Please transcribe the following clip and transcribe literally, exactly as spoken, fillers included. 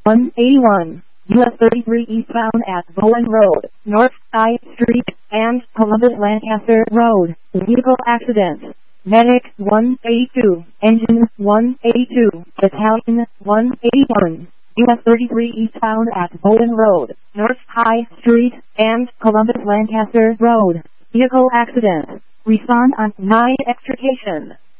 one eighty-one, U S thirty-three eastbound at Bowen Road, North I Street, and Columbus Lancaster Road. Vehicle accident. Medic one eighty-two, Engine one eighty-two, Battalion one eighty-one, U S thirty-three eastbound at Bowen Road, North High Street, and Columbus Lancaster Road. Vehicle accident. Respond on nine extrication.